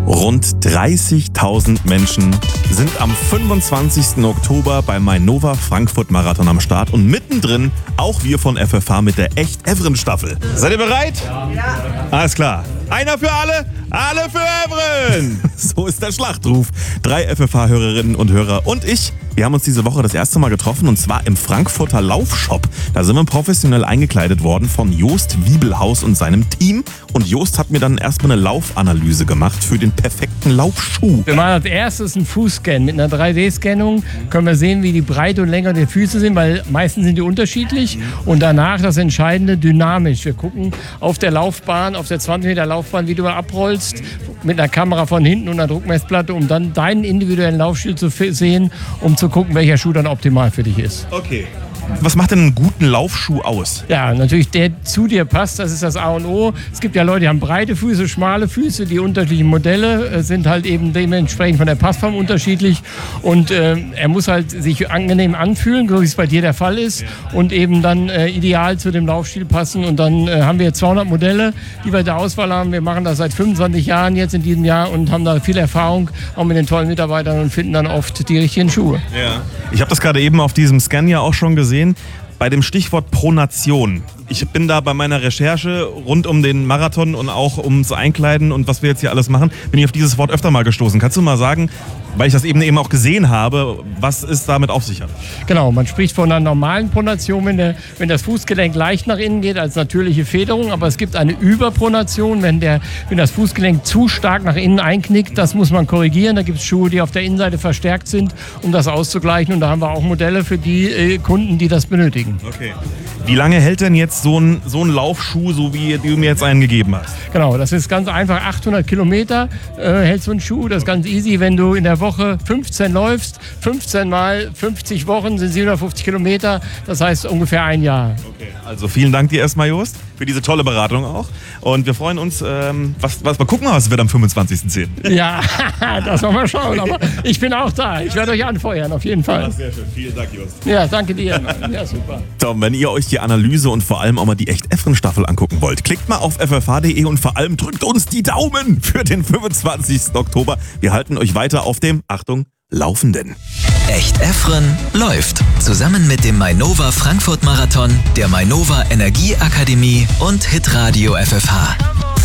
Rund 30.000 Menschen sind am 25. Oktober beim Mainova Frankfurt Marathon am Start und mittendrin auch wir von FFH mit der Echt-Evren-Staffel. Seid ihr bereit? Ja. Alles klar. Einer für alle, alle für Evren! So ist der Schlachtruf. 3 FFH-Hörerinnen und Hörer und ich, wir haben uns diese Woche das erste Mal getroffen und zwar im Frankfurter Laufshop. Da sind wir professionell eingekleidet worden von Jost Wiebelhaus und seinem Team. Und Jost hat mir dann erstmal eine Laufanalyse gemacht für den perfekten Laufschuh. Wir machen als erstes einen Fußscan. Mit einer 3D-Scannung können wir sehen, wie die Breite und Länge der Füße sind, weil meistens sind die unterschiedlich. Und danach das Entscheidende dynamisch. Wir gucken auf der Laufbahn, auf der 20 Meter Laufbahn, wie du abrollst, mit einer Kamera von hinten und einer Druckmessplatte, um dann deinen individuellen Laufstil zu sehen, um zu gucken, welcher Schuh dann optimal für dich ist. Okay. Was macht denn einen guten Laufschuh aus? Ja, natürlich der zu dir passt, das ist das A und O. Es gibt ja Leute, die haben breite Füße, schmale Füße, die unterschiedlichen Modelle sind halt eben dementsprechend von der Passform unterschiedlich und er muss halt sich angenehm anfühlen, so wie es bei dir der Fall ist und eben dann ideal zu dem Laufstil passen und dann haben wir 200 Modelle, die wir der Auswahl haben. Wir machen das seit 25 Jahren jetzt in diesem Jahr und haben da viel Erfahrung auch mit den tollen Mitarbeitern und finden dann oft die richtigen Schuhe. Ja. Ich habe das gerade eben auf diesem Scan ja auch schon gesehen. Bei dem Stichwort Pronation. Ich bin da bei meiner Recherche rund um den Marathon und auch ums Einkleiden und was wir jetzt hier alles machen, bin ich auf dieses Wort öfter mal gestoßen. Kannst du mal sagen, weil ich das eben auch gesehen habe, was es damit auf sich hat? Genau, man spricht von einer normalen Pronation, wenn das Fußgelenk leicht nach innen geht als natürliche Federung, aber es gibt eine Überpronation, wenn das Fußgelenk zu stark nach innen einknickt, das muss man korrigieren. Da gibt es Schuhe, die auf der Innenseite verstärkt sind, um das auszugleichen und da haben wir auch Modelle für die Kunden, die das benötigen. Okay. Wie lange hält denn jetzt so ein Laufschuh, so wie du mir jetzt einen gegeben hast? Genau, das ist ganz einfach. 800 Kilometer hält so ein Schuh. Das ist ganz easy, wenn du in der Woche 15 läufst. 15 mal 50 Wochen sind 750 Kilometer. Das heißt ungefähr ein Jahr. Okay, also vielen Dank dir erstmal, Jost, für diese tolle Beratung auch. Und wir freuen uns, mal gucken, was wird am 25.10. Ja, das wollen wir schauen. Aber ich bin auch da. Ich werde euch anfeuern, auf jeden Fall. Ja, sehr schön. Vielen Dank, Jost. Ja, danke dir. Ja, super. Tom, wenn ihr euch die Analyse und vor allem auch mal die Echt-Evren-Staffel angucken wollt, klickt mal auf ffh.de und vor allem drückt uns die Daumen für den 25. Oktober. Wir halten euch weiter auf dem, Achtung, Laufenden. Echt-Evren läuft. Zusammen mit dem Mainova Frankfurt Marathon, der Mainova Energieakademie und Hitradio FFH.